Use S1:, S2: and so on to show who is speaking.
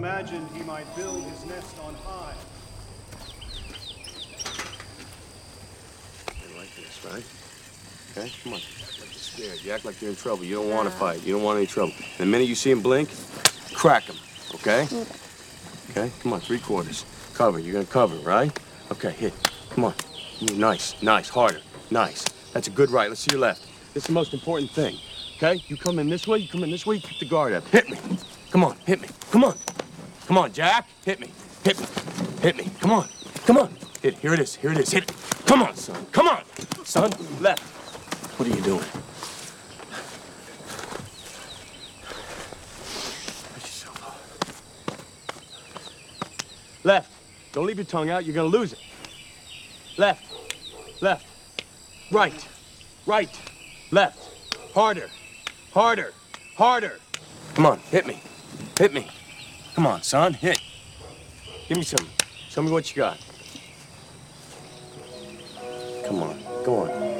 S1: imagined he might build his nest on high.
S2: You like this, right? Okay, come on. You act like you're scared. You act like you're in trouble. You don't want to fight. You don't want any trouble. And the minute you see him blink, crack him, okay? Okay, come on, 3/4. Cover, you're gonna cover, right? Okay, hit. Come on. Nice, nice, harder. Nice. That's a good right. Let's see your left. This is the most important thing, okay? You come in this way, you keep the guard up. Hit me. Come on, hit me. Come on. Come on, Jack. Hit me. Hit me. Hit me. Come on. Come on. Hit. Here it is. Here it is. Hit it. Come on, son. Come on. Son, left. What are you doing? Left. Don't leave your tongue out. You're gonna lose it. Left. Left. Right. Right. Left. Harder. Harder. Harder. Come on. Hit me. Hit me. Come on, son. Hit. Give me some. Show me what you got. Come on. Go on.